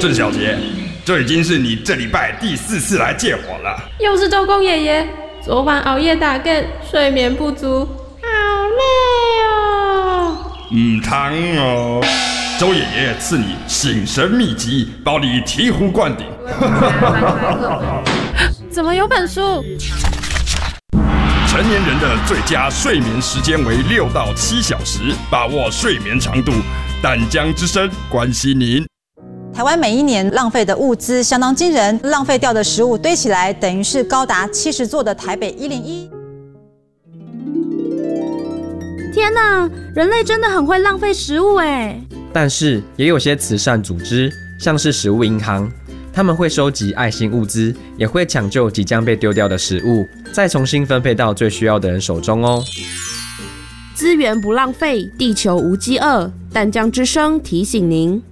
郑小姐，这已经是你这礼拜第4次来借火了。 又是周公爷爷，昨晚熬夜打更，睡眠不足，好累哦。 汤哦，周爷爷赐你醒神秘籍，保你醍醐灌顶。 怎么有本书？ 成年人的最佳睡眠时间为6到7小时，把握睡眠长度。淡江之声关心您。 台湾每一年浪费的物资相当惊人，浪费掉的食物堆起来，等于是高达70座的台北101。 天哪，人类真的很会浪费食物哎！ 但是也有些慈善组织，像是食物银行，他们会收集爱心物资，也会抢救即将被丢掉的食物，再重新分配到最需要的人手中哦。 资源不浪费，地球无饥饿。淡江之声提醒您。